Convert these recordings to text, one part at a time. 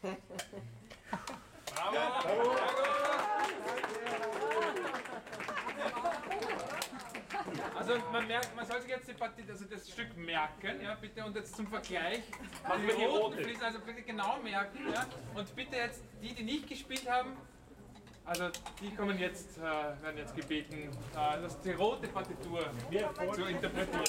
Bravo! Also man soll sich jetzt das Stück merken, ja, bitte, und jetzt zum Vergleich. Also die roten Fliesen, also bitte genau merken, ja, und bitte jetzt die nicht gespielt haben, also die kommen jetzt, werden jetzt gebeten, die rote Partitur zu interpretieren.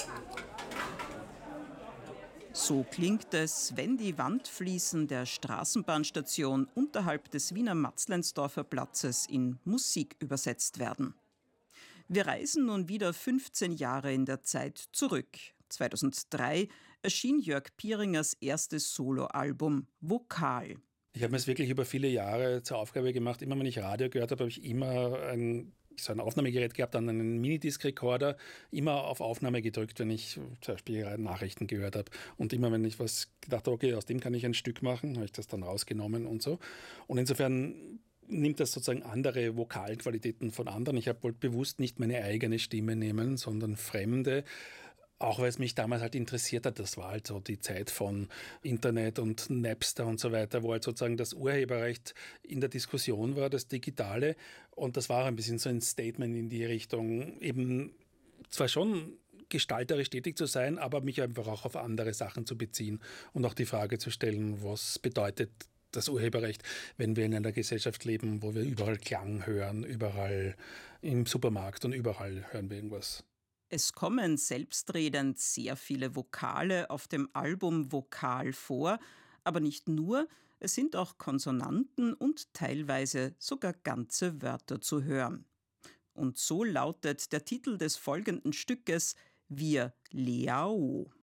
So klingt es, wenn die Wandfliesen der Straßenbahnstation unterhalb des Wiener Matzleinsdorfer Platzes in Musik übersetzt werden. Wir reisen nun wieder 15 Jahre in der Zeit zurück. 2003 erschien Jörg Pieringers erstes Soloalbum Vokal. Ich habe mir es wirklich über viele Jahre zur Aufgabe gemacht. Immer wenn ich Radio gehört habe, habe ich immer so ein Aufnahmegerät gehabt, dann einen Minidisc-Recorder, immer auf Aufnahme gedrückt, wenn ich zum Beispiel Nachrichten gehört habe. Und immer wenn ich was gedacht habe, okay, aus dem kann ich ein Stück machen, habe ich das dann rausgenommen und so. Und insofern nimmt das sozusagen andere Vokalqualitäten von anderen. Ich habe wohl bewusst nicht meine eigene Stimme nehmen, sondern fremde. Auch weil es mich damals halt interessiert hat, das war halt so die Zeit von Internet und Napster und so weiter, wo halt sozusagen das Urheberrecht in der Diskussion war, das Digitale. Und das war auch ein bisschen so ein Statement in die Richtung, eben zwar schon gestalterisch tätig zu sein, aber mich einfach auch auf andere Sachen zu beziehen und auch die Frage zu stellen, was bedeutet das Urheberrecht, wenn wir in einer Gesellschaft leben, wo wir überall Klang hören, überall im Supermarkt und überall hören wir irgendwas. Es kommen selbstredend sehr viele Vokale auf dem Album Vokal vor, aber nicht nur, es sind auch Konsonanten und teilweise sogar ganze Wörter zu hören. Und so lautet der Titel des folgenden Stückes Wir Leao.